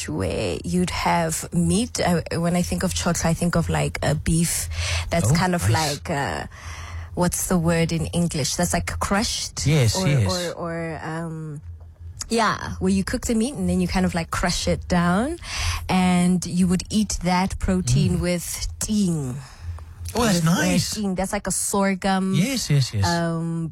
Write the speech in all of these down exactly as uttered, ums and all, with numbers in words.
dish where you'd have meat. Uh, when I think of chotla, I think of like a beef that's Oh, kind of nice. like, uh, what's the word in English? That's like crushed. Yes, or, yes. Or, or, um, yeah, where you cook the meat and then you kind of like crush it down, and you would eat that protein Mm. with ting. Oh, that's With, uh, nice. ting. That's like a sorghum. Yes, yes, yes. Um,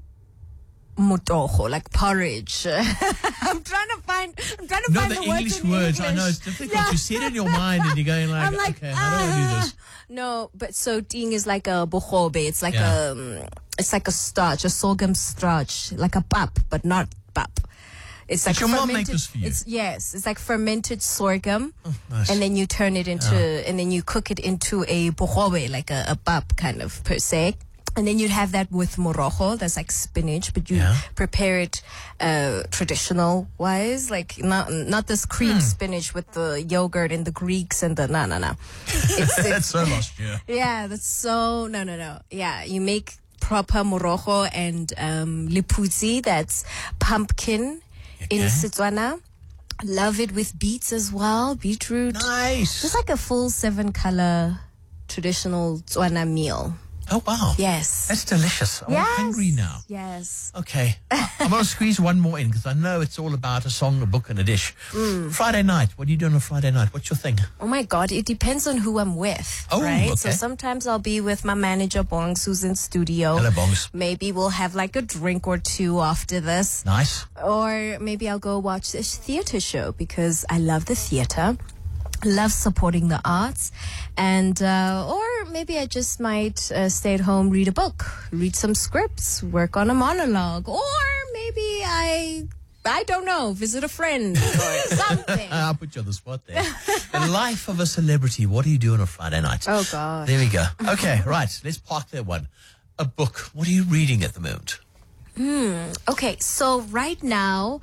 motogo, like porridge. I'm trying to find. I'm trying to no, find the the English words. in words. English. I know it's difficult. Yeah. You see it in your mind, and you're going like, I'm like, okay, how do I do ah. this? No, but so ting is like a bohobe. It's like Yeah. a, um, it's like a starch, a sorghum starch, like a pap, but not pap. It's like Did your mom fermented. make this for you? It's yes, it's like fermented sorghum, Oh, nice. and then you turn it into, and then you cook it into a bohobe, like a, a pap kind of per se. And then you'd have that with morojo, that's like spinach, but you Yeah. prepare it uh, traditional wise, like not not this cream spinach with the yogurt and the Greeks and the no no no. It's, That's it's so lost, yeah. yeah, that's so no no no. Yeah, you make proper morojo and um, liputsi, that's pumpkin in Okay. Setswana. Love it with beets as well, beetroot. Nice. It's like a full seven color traditional Tswana meal. Oh, wow. Yes. That's delicious. I'm yes. hungry now. Yes. Okay. I'm going to squeeze one more in because I know it's all about a song, a book, and a dish. Mm. Friday night. What are you doing on Friday night? What's your thing? Oh my God, it depends on who I'm with. Oh, right? So okay. sometimes I'll be with my manager, Bongs, who's in studio. Hello, Bongs. Maybe we'll have like a drink or two after this. Nice. Or maybe I'll go watch this theater show because I love the theater. Love supporting the arts. And uh, or maybe I just might uh, stay at home, read a book, read some scripts, work on a monologue, or maybe I I don't know, visit a friend or something. I'll put you on the spot there. The life of a celebrity. What do you do on a Friday night? Oh God. There we go. Okay, right. Let's park that one. A book. What are you reading at the moment? Okay, so right now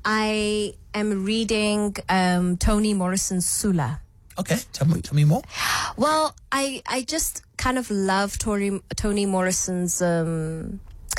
I am reading um, Toni Morrison's Sula. Okay, tell me, tell me more. Well, I I just kind of love Tori, Toni Morrison's um,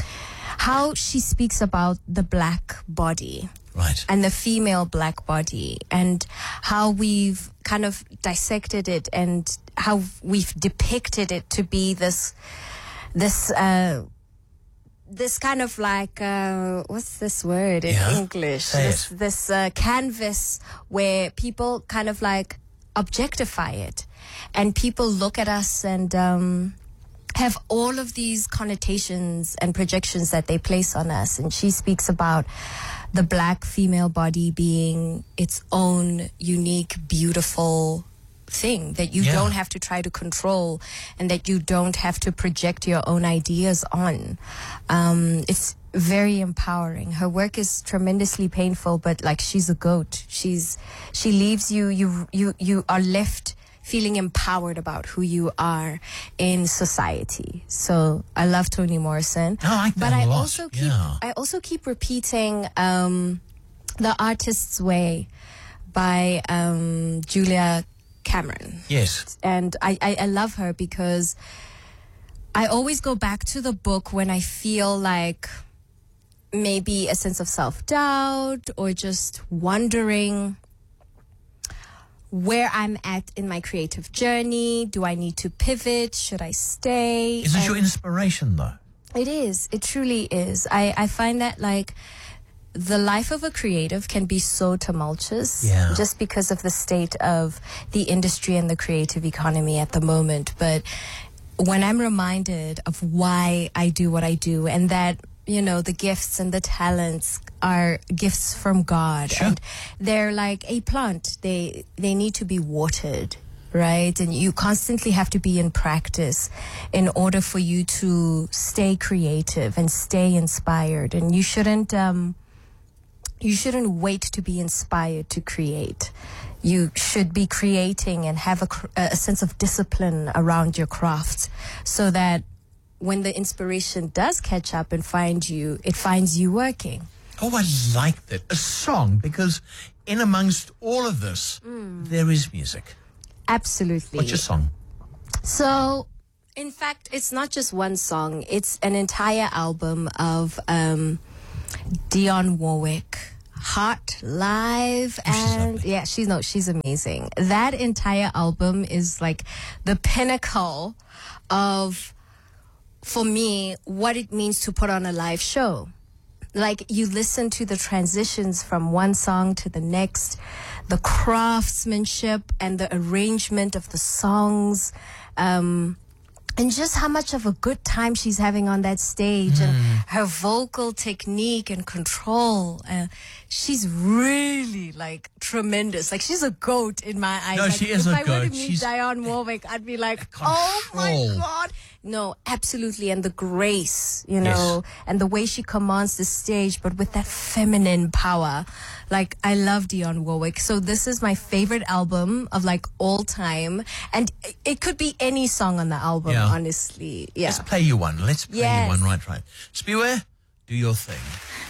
how she speaks about the black body Right. and the female black body, and how we've kind of dissected it and how we've depicted it to be this this uh, this kind of like uh, what's this word in Yeah, English? say This it. this uh, canvas where people kind of like objectify it, and people look at us and um, have all of these connotations and projections that they place on us. And she speaks about the black female body being its own unique, beautiful thing that you Yeah. don't have to try to control, and that you don't have to project your own ideas on. Um, it's very empowering. Her work is tremendously painful, but like, she's a goat. She's she leaves you you you you are left feeling empowered about who you are in society. So I love Toni Morrison. I like that but a I lot, also keep yeah. I also keep repeating um, The Artist's Way by um, Julia Cameron. Yes. And I, I, I love her because I always go back to the book when I feel like maybe a sense of self-doubt or just wondering where I'm at in my creative journey. Do I need to pivot? Should I stay? Is this And your inspiration, though? it is. It truly is. I, I find that like the life of a creative can be so tumultuous Yeah. just because of the state of the industry and the creative economy at the moment. But when I'm reminded of why I do what I do, and that, you know, the gifts and the talents are gifts from God, Sure. and they're like a plant. They they need to be watered, right? And you constantly have to be in practice in order for you to stay creative and stay inspired. And you shouldn't um you shouldn't wait to be inspired to create. You should be creating and have a, cr- a sense of discipline around your craft, so that when the inspiration does catch up and find you, it finds you working. Oh, I like that. A song, because in amongst all of this, there is music. Absolutely. What's your song? So, in fact, it's not just one song. It's an entire album of um, Dionne Warwick, hot live, Oh, she's and lovely. yeah, she's no, she's amazing. That entire album is like the pinnacle of, for me, what it means to put on a live show. Like, you listen to the transitions from one song to the next, the craftsmanship and the arrangement of the songs, um, and just how much of a good time she's having on that stage, Mm. and her vocal technique and control. Uh, she's really like tremendous. Like, she's a goat in my eyes. No, like, she is if a I were to goat. meet She's- Dionne Warwick, I'd be like, oh my control. God. No, absolutely. And the grace, you know, and the way she commands the stage, but with that feminine power. Like, I love Dionne Warwick. So this is my favorite album of like all time. And it- it could be any song on the album, Yeah. honestly. Yeah. Let's play you one. Let's play Yes. you one right, right. Spiwe, do your thing.